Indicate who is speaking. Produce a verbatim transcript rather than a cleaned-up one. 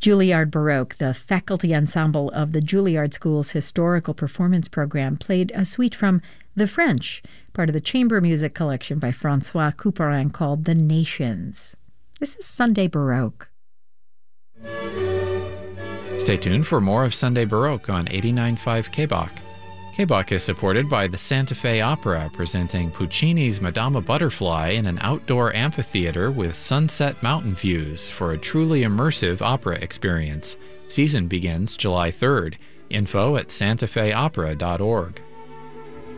Speaker 1: Juilliard Baroque, the faculty ensemble of the Juilliard School's historical performance program, played a suite from The French, part of the chamber music collection by Francois Couperin called The Nations. This is Sunday Baroque.
Speaker 2: Stay tuned for more of Sunday Baroque on eighty-nine point five K B O C. K B O C is supported by the Santa Fe Opera, presenting Puccini's Madama Butterfly in an outdoor amphitheater with sunset mountain views for a truly immersive opera experience. Season begins July third. Info at santa fe opera dot org.